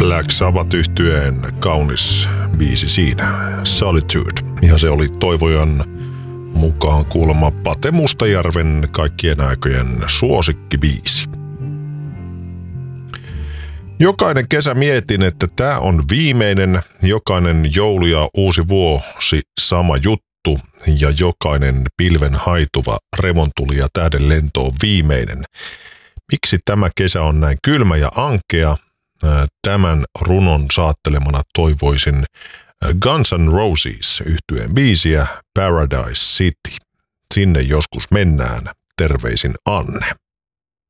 Black Sabbath-yhtyeen kaunis biisi siinä, Solitude. Ja se oli toivojan mukaan kuulemma Pate Mustajärven kaikkien aikojen suosikkibiisi. Jokainen kesä mietin, että tämä on viimeinen, jokainen joulu ja uusi vuosi sama juttu ja jokainen pilven haituva revontuli ja tähden lento on viimeinen. Miksi tämä kesä on näin kylmä ja ankea? Tämän runon saattelemana toivoisin Guns N' Roses -yhtyeen biisiä Paradise City. Sinne joskus mennään. Terveisin Anne.